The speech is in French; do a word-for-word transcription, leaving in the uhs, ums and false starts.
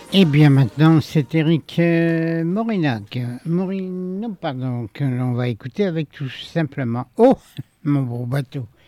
Eh bien maintenant, c'est Eric euh, Morinac, Morin, non pardon, que l'on va écouter avec tout simplement. Oh, mon beau bateau.